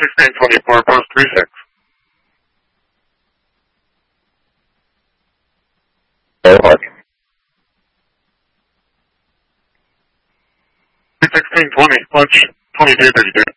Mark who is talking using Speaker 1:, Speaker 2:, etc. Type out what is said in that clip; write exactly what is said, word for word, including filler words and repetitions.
Speaker 1: sixteen twenty-four, post three six.
Speaker 2: Air parking.
Speaker 1: sixteen twenty, punch twenty-two thirty-two.